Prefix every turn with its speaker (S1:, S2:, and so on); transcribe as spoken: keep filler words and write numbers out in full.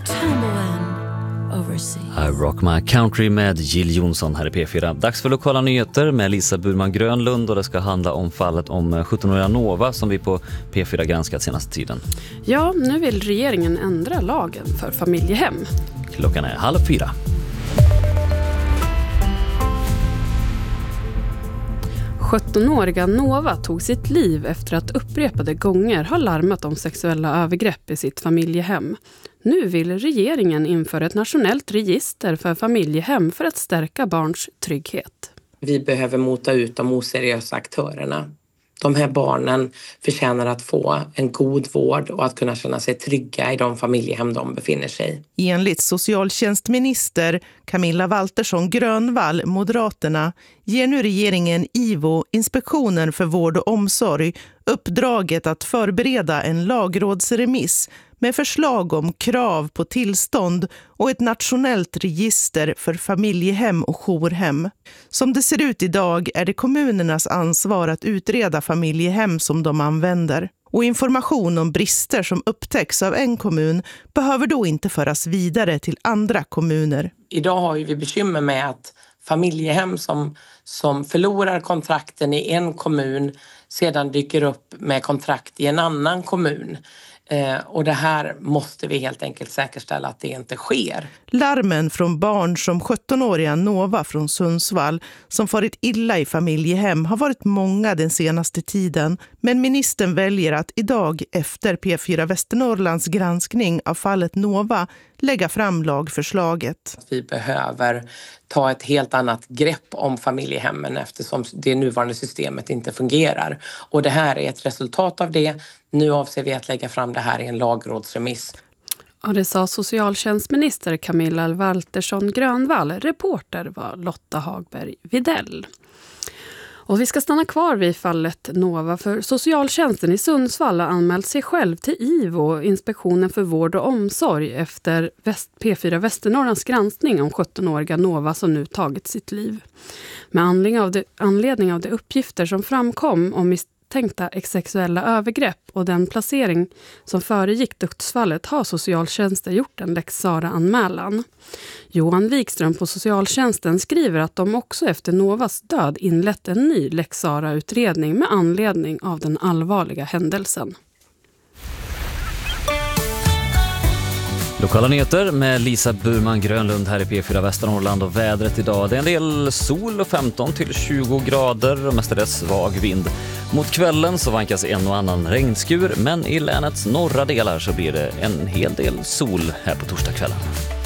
S1: I Rock My Country med Jill Johnson här i P fyra. Dags för lokala nyheter med Lisa Burman Grönlund, och det ska handla om fallet om sjuttonåriga Nova som vi på P fyra granskat senaste tiden.
S2: Ja, nu vill regeringen ändra lagen för familjehem.
S1: Klockan är halv fyra.
S2: sjuttonåriga Nova tog sitt liv efter att upprepade gånger ha larmat om sexuella övergrepp i sitt familjehem. Nu vill regeringen införa ett nationellt register för familjehem för att stärka barns trygghet.
S3: Vi behöver mota ut de oseriösa aktörerna. De här barnen förtjänar att få en god vård och att kunna känna sig trygga i de familjehem de befinner sig i.
S4: Enligt socialtjänstminister Camilla Waltersson Grönvall, Moderaterna, ger nu regeringen I V O, Inspektionen för vård och omsorg, uppdraget att förbereda en lagrådsremiss med förslag om krav på tillstånd och ett nationellt register för familjehem och jourhem. Som det ser ut idag är det kommunernas ansvar att utreda familjehem som de använder. Och information om brister som upptäcks av en kommun behöver då inte föras vidare till andra kommuner.
S3: Idag har vi bekymmer med att familjehem som, som förlorar kontrakten i en kommun sedan dyker upp med kontrakt i en annan kommun. Eh, och det här måste vi helt enkelt säkerställa att det inte sker.
S4: Larmen från barn som sjuttonåriga Nova från Sundsvall som farit illa i familjehem har varit många den senaste tiden. Men ministern väljer att idag efter P fyra Västernorrlands granskning av fallet Nova lägga fram lagförslaget.
S3: Vi behöver ta ett helt annat grepp om familjehemmen eftersom det nuvarande systemet inte fungerar. Och det här är ett resultat av det. Nu avser vi att lägga fram det här i en lagrådsremiss.
S2: Och det sa socialtjänstminister Camilla Waltersson Grönvall. Reporter var Lotta Hagberg Videll. Och vi ska stanna kvar vid fallet Nova, för socialtjänsten i Sundsvall har anmält sig själv till I V O, Inspektionen för vård och omsorg, efter P fyra Västernorrlands granskning om sjuttonåriga Nova som nu tagit sitt liv. Med anledning av de, anledning av de uppgifter som framkom om misstänkta sexuella övergrepp och den placering som föregick dödsfallet har socialtjänsten gjort en Lex Sarah-anmälan. Johan Wikström på socialtjänsten skriver att de också efter Novas död inlett en ny Lex Sarah-utredning med anledning av den allvarliga händelsen.
S1: Lokala nyheter med Lisa Burman Grönlund här i P fyra Västernorrland, och vädret idag. Det är en del sol och femton till tjugo grader och mestadels svag vind. Mot kvällen så vankas en och annan regnskur, men i länets norra delar så blir det en hel del sol här på torsdagskvällen.